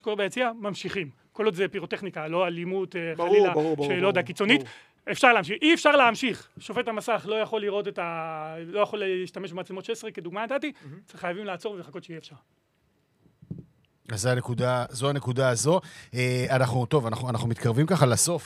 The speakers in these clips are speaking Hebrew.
קורה ביציאה, ממשיכים. כל עוד זה פירוטכניקה, לא אלימות, חלילה, שלא יודע, קיצונית. אפשר להמשיך. אי אפשר להמשיך. שופט המסך לא יכול לראות לא יכול להשתמש במצלמות 16, כדוגמה נתתי, חייבים לעצור ולחכות שיהיה אפשר. אז זו הנקודה הזו. אנחנו מתקרבים ככה לסוף.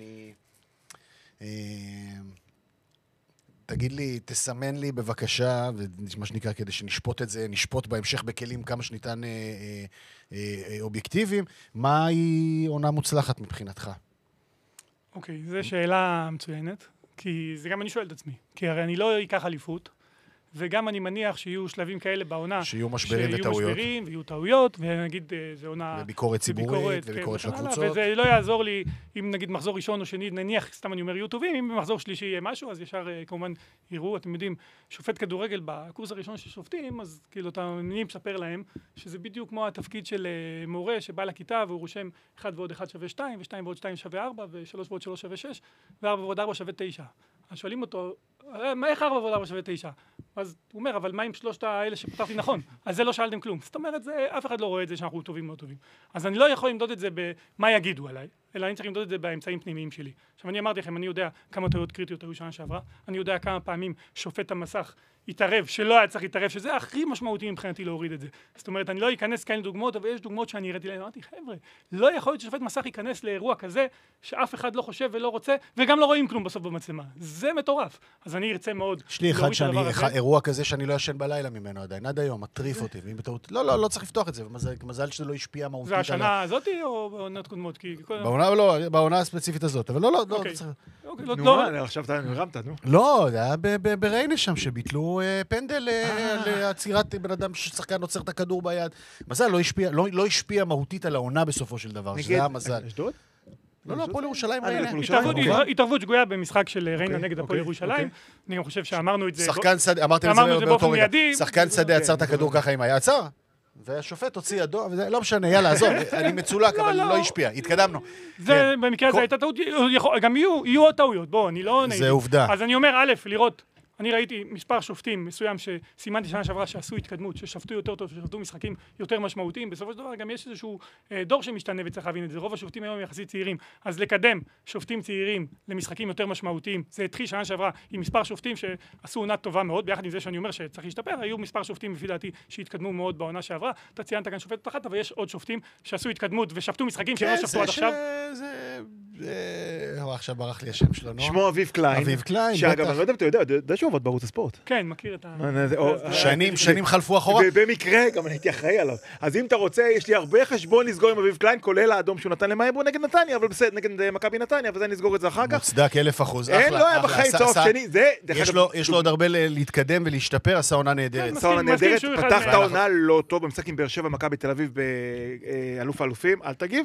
תגיד לי, תסמן לי בבקשה, מה שנקרא, כדי שנשפוט את זה, נשפוט בהמשך בכלים כמה שניתן אובייקטיביים, מהי עונה מוצלחת מבחינתך? אוקיי, זו שאלה מצוינת, כי זה גם אני שואל את עצמי, כי הרי אני לא אקח אליפות, וגם אני מניח שיהיו שלבים כאלה בעונה, שיהיו משברים וטעויות. ויהיו טעויות, ונגיד זה עונה... וביקורת ציבורית, וביקורת של הקבוצות. וזה לא יעזור לי, אם נגיד מחזור ראשון או שני, נניח, סתם אני אומר, יהיו טובים, אם במחזור שלישי יהיה משהו, אז ישר כמובן יראו, אתם יודעים, שופט כדורגל בקורס הראשון של שופטים, אז כאילו אני מספר להם, שזה בדיוק כמו התפקיד של מורה שבא לכיתה, והוא רושם 1 ועוד 1 שווה 2, ו2 ועוד 2 שווה 4, ו3 ועוד 3 שווה 6, ו4 ועוד 4 שווה 9. אז שואלים אותו, איך 4 ועוד 4 שווה 9? אז הוא אומר, אבל מה עם שלושת האלה שפתרתי נכון? אז זה לא שאלתם כלום. זאת אומרת, אף אחד לא רואה את זה שאנחנו טובים מאוד טובים. אז אני לא יכול למדוד את זה במה יגידו עליי, אלא אני צריך למדוד את זה באמצעים פנימיים שלי. עכשיו, אני אמרתי לכם, אני יודע כמה טעויות קריטיות היו שנה שעברה, אני יודע כמה פעמים שופט המסך התערב, שלא היה צריך להתערב, שזה הכי משמעותי מבחינתי להוריד את זה. זאת אומרת, אני לא אכנס כאלה דוגמאות, אבל יש דוגמאות שאני הראיתי להם, אמרתי, חבר'ה, לא יכול להיות ששופט מסך ייכנס לאירוע כזה, שאף אחד לא חושב ולא רוצה, וגם לא רואים כלום בסוף במצלמה. זה מטורף. אז אני ארצה מאוד... יש לי אירוע כזה שאני לא ישן בלילה ממנו עדיין, עד היום, מטריף אותי, לא צריך לפתוח את זה, מזל שזה לא השפיע מהותית עליו. זה השנה הזאת או בעונות קודמות? בעונה הספציפית הזאת, אבל לא, עכשיו אתה הרמת, נו. לא, זה היה בריינה שם, שביטלו פנדל לעצירת בן אדם ששחקן עוצר את הכדור ביד. מזל לא השפיע מהותית על העונה בסופו של דבר, שזה היה מזל. אשדוד? לא, הפועל ירושלים ריינה. התערבות שגויה במשחק של ריינה נגד הפועל ירושלים. אני גם חושב שאמרנו את זה. שחקן שדה, אמרתם את זה באותו רגע. שחקן שדה עצר את הכדור ככה עם היד, עצר. והשופט הוציא ידו, לא משנה, יאללה, עזוב, אני מצולק, אבל לא השפיע, התקדמנו. זה, במקרה הזה הייתה טעות, גם יהיו עוד טעויות, בוא, אני לא... זה עובדה. אז אני אומר, א', לראות, אני ראיתי מספר שופטים מסוים שסימנתי שנה שעברה שעשו התקדמות, ששפטו יותר טוב, ששפטו משחקים יותר משמעותיים, בסופו של דבר גם יש איזשהו דור שמשתנה וצריך להבין את זה, רוב השופטים היום יחסית צעירים, אז לקדם שופטים צעירים למשחקים יותר משמעותיים, זה התחיל שנה שעברה עם מספר שופטים שעשו עונה טובה מאוד, ביחד עם זה שאני אומר שצריך להשתפר, היו מספר שופטים לפי דעתי שהתקדמו מאוד בעונה שעברה, אתה ציינת כאן שופטת אחת, אבל יש עוד שופטים שעשו התקדמות ושפטו משחקים שלא שפטו עד עכשיו. עכשיו ברח לי השם שלו, שמו אביב קליין. אביב קליין, שאגב, אני לא יודע אם אתה יודע שהוא עובד בערוץ הספורט. כן, מכיר את שנים חלפו אחורה. ובמקרה, גם אני הייתי אחראי עליו. אז אם אתה רוצה, יש לי הרבה חשבון לסגור עם אביב קליין, כולל האדום שהוא נתן למאייבו נגד נתניה, אבל בסדר, נגד מכבי נתניה, וזה נסגור את זה אחר כך. מוצדק 1000%. אין, לא היה בחיים צהוב שני. יש לו עוד הרבה להתקדם ולהתקדם, עשה עונה נהדרת. עשה עונה נהדרת, פתח את העונה לא טוב במשחק עם באר שבע מכבי תל אביב באלוף האלופים, אל תגיב.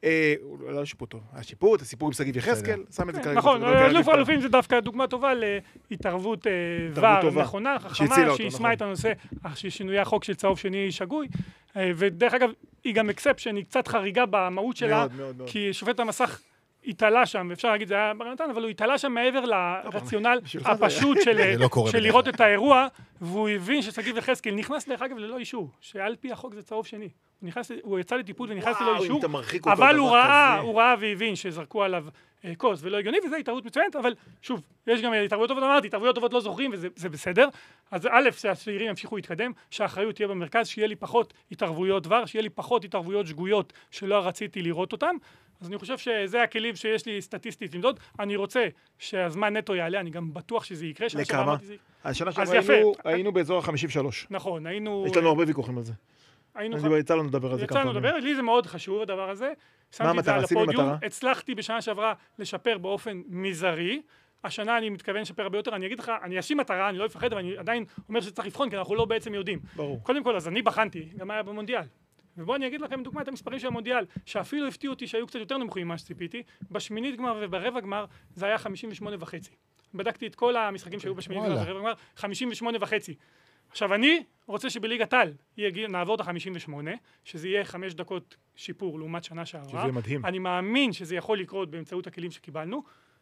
לא השיפוט, השיפוט, הסיפור עם שגיב יחזקאל, שם את זה כרגע. נכון, אלוף האלופים זה דווקא דוגמה טובה להתערבות ור נכונה, חכמה, שישמע את הנושא, ששינוי החוק של צהוב שני שגוי, ודרך אגב, היא גם אקספשן, היא קצת חריגה במהות שלה, כי שופט המסך התעלה שם, אפשר להגיד, זה היה ברנתן, אבל הוא התעלה שם מעבר לרציונל הפשוט של לראות את האירוע, והוא הבין ששגיב יחזקאל נכנס דרך אגב ללא אישור, שעל פי החוק זה צהוב שני. הוא יצא לטיפול ונכנס ללא אישור, אבל הוא ראה והבין שזרקו עליו קוס ולא הגיוני, וזו התערבות מצוינת, אבל שוב, יש גם התערבויות טובות, אמרתי, התערבויות טובות לא זוכרים, וזה בסדר. אז א', שהצעירים ימשיכו להתקדם, שהאחריות תהיה במרכז, שיהיה לי פחות התערבויות ור, שיהיה לי פחות התערבויות שגויות שלא רציתי לראות אותן. אז אני חושב שזה הכלים שיש לי סטטיסטית למדוד. אני רוצה שהזמן נטו יעלה, אני גם בטוח שזה יקרה. לכמה? השנה שעברה היינו באזור ה-53. נכון, היינו... יש לנו הרבה ויכוחים על זה. יצא לנו לדבר על זה כמה פעמים. לי זה מאוד חשוב הדבר הזה. מה המטרה? עשינו מטרה? הצלחתי בשנה שעברה לשפר באופן מזערי. השנה אני מתכוון לשפר הרבה יותר. אני אגיד לך, אני אשים מטרה, אני לא אפחד, אבל אני עדיין אומר שצריך לבחון, כי אנחנו לא בעצם יודעים. ברור. קודם כל, אז אני בחנתי, גם היה במונדיאל. ובואו אני אגיד לכם דוגמא את המספרים של המונדיאל, שאפילו הפתיעו אותי שהיו קצת יותר נמוכים ממה שציפיתי. בשמינית גמר וברבע גמר זה היה 58.5. בדקתי את כל המשחקים שהיו בשמינית גמר וברבע גמר, 58.5. עכשיו אני רוצה שבליגת העל נעבור את ה-58, שזה יהיה 5 דקות שיפור לעומת שנה שעברה. שזה מדהים. אני מאמין שזה יכול לקרות באמצעות הכלים שקיבלנו.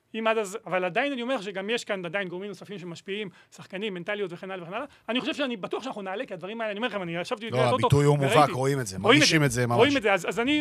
אבל עדיין אני אומר שגם יש כאן עדיין גורמים נוספים שמשפיעים, שחקנים, מנטליות וכן הלאה וכן הלאה. אני חושב שאני בטוח שאנחנו נעלה, כי הדברים האלה, אני אומר לכם, אני ישבתי... לא, הביטוי הוא מובהק, רואים את זה, מרגישים את זה ממש. רואים את זה, אז אני